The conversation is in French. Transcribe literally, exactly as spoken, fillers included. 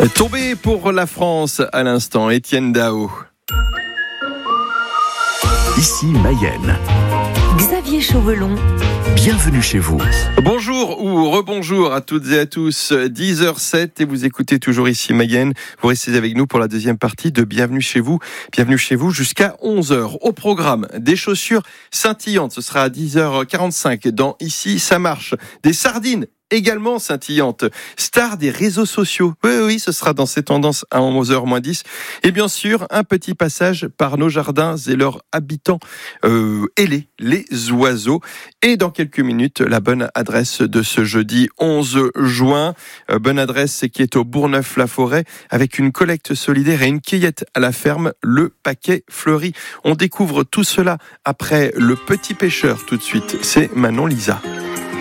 Tombé pour la France à l'instant, Étienne Dao. Ici Mayenne. Xavier Chauvelon. Bienvenue chez vous. Bonjour ou rebonjour à toutes et à tous. dix heures sept et vous écoutez toujours Ici Mayenne. Vous restez avec nous pour la deuxième partie de Bienvenue chez vous. Bienvenue chez vous jusqu'à onze heures. Au programme, des chaussures scintillantes. Ce sera à dix heures quarante-cinq dans Ici ça marche. Des sardines également scintillantes. Star des réseaux sociaux. Oui, oui, ce sera dans ces tendances à onze heures moins dix. Et bien sûr, un petit passage par nos jardins et leurs habitants euh, ailés, les oiseaux. Et dans quelques minutes, la bonne adresse de ce jeudi onze juin. Euh, bonne adresse qui est au Bourgneuf-la-Forêt avec une collecte solidaire et une cueillette à la ferme, le paquet fleuri. On découvre tout cela après Le Petit Pêcheur tout de suite. C'est Manon Lisa.